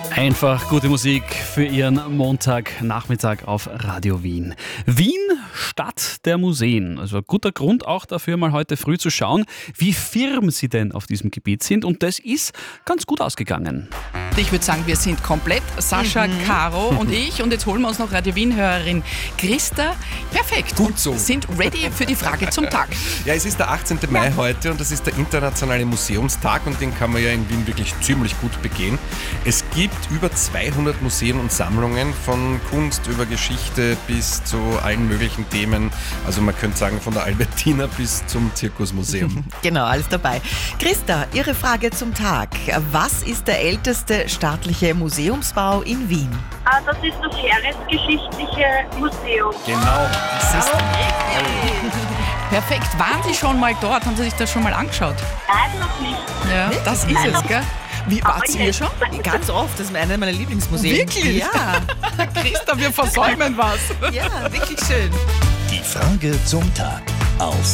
Einfach gute Musik für Ihren Montagnachmittag auf Radio Wien. Wien, Stadt der Museen. Also ein guter Grund auch dafür, mal heute früh zu schauen, wie firm Sie denn auf diesem Gebiet sind. Und das ist ganz gut ausgegangen. Ich würde sagen, wir sind komplett. Sascha, Caro und ich. Und jetzt holen wir uns noch Radio Wien-Hörerin Christa. Perfekt. Gut so. Sind ready für die Frage zum Tag. Ja, es ist der 18. Mai heute und das ist der internationale Museumstag und den kann man ja in Wien wirklich ziemlich gut begehen. Es gibt über 200 Museen und Sammlungen von Kunst über Geschichte bis zu allen möglichen Themen. Also man könnte sagen von der Albertina bis zum Zirkusmuseum. Genau, alles dabei. Christa, Ihre Frage zum Tag. Was ist der älteste staatliche Museumsbau in Wien? Das ist das Heeresgeschichtliche Museum. Genau, das ist Perfekt. Waren Sie schon mal dort? Haben Sie sich das schon mal angeschaut? Nein, noch nicht. Ja, das ist es, gell? Wie wart ihr schon? Ganz oft, das ist einer meiner Lieblingsmuseen. Wirklich? Ja, Christa, wir versäumen was. ja, wirklich schön. Die Frage zum Tag auf